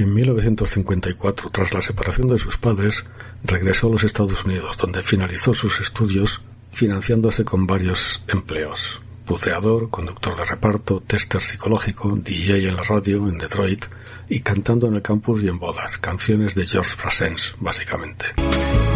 En 1954, tras la separación de sus padres, regresó a los Estados Unidos, donde finalizó sus estudios, financiándose con varios empleos: buceador, conductor de reparto, tester psicológico, DJ en la radio en Detroit y cantando en el campus y en bodas, canciones de George Brassens, básicamente.